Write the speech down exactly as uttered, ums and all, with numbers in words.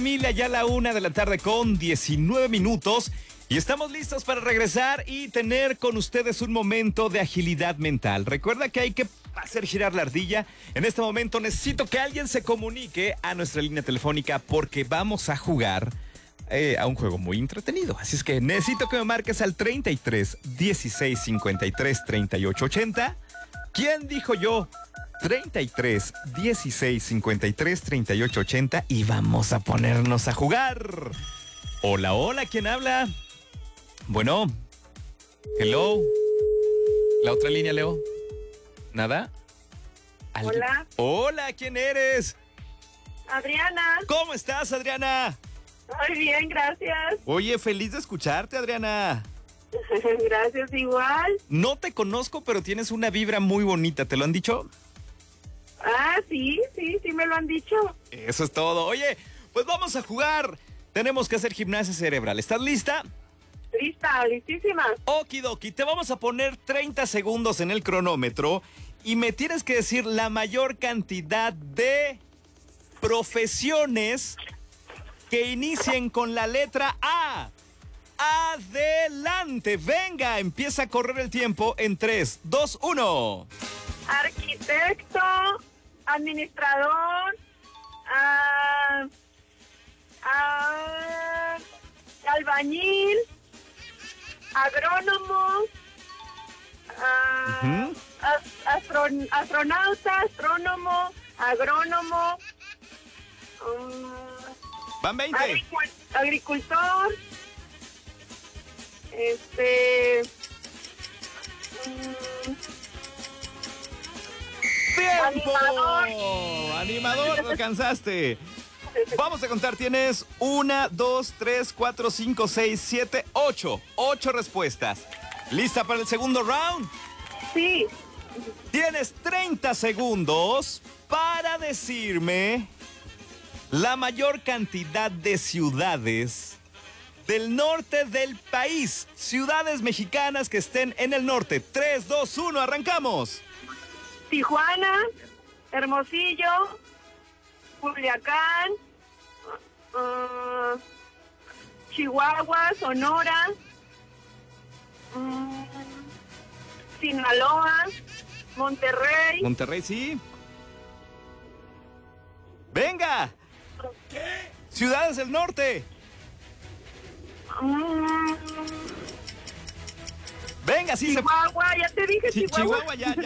Familia, ya la una de la tarde con diecinueve minutos y estamos listos para regresar y tener con ustedes un momento de agilidad mental. Recuerda que hay que hacer girar la ardilla. En este momento necesito que alguien se comunique a nuestra línea telefónica porque vamos a jugar eh, a un juego muy entretenido. Así es que necesito que me marques al treinta y tres, dieciséis, cincuenta y tres, treinta y ocho, ochenta. ¿Quién dijo yo? treinta y tres, dieciséis, cincuenta y tres, treinta y ocho, ochenta y vamos a ponernos a jugar. Hola, hola, ¿quién habla? Bueno, hello. La otra línea, Leo. ¿Nada? ¿Alguien? Hola. Hola, ¿quién eres? Adriana. ¿Cómo estás, Adriana? Muy bien, gracias. Oye, feliz de escucharte, Adriana. Gracias, igual. No te conozco, pero tienes una vibra muy bonita, ¿te lo han dicho? Ah, sí, sí, sí me lo han dicho. Eso es todo. Oye, pues vamos a jugar. Tenemos que hacer gimnasia cerebral. ¿Estás lista? Lista, listísima. Okidoki, te vamos a poner treinta segundos en el cronómetro y me tienes que decir la mayor cantidad de profesiones que inicien con la letra A. Adelante, venga, empieza a correr el tiempo en tres, dos, uno. Arquitecto, administrador, ah, ah, albañil, agrónomo, ah, Uh-huh. as- astron- astronauta, astrónomo, agrónomo, um, Van veinte. agricul- agricultor, este, mm, ¡Tiempo! Animador. Animador, lo alcanzaste. Vamos a contar, tienes una, dos, tres, cuatro, cinco, seis, siete, ocho. Ocho respuestas. ¿Lista para el segundo round? sí, Tienes treinta segundos para decirme la mayor cantidad de ciudades del norte del país. Ciudades mexicanas que estén en el norte. tres, dos, uno, arrancamos. Tijuana, Hermosillo, Culiacán, uh, Chihuahua, Sonora, um, Sinaloa, Monterrey, Monterrey, sí. ¡Venga! Ciudades del norte. um, Venga, sí se... Chihuahua, ya te dije Chi- Chihuahua. Chihuahua, ya, ya.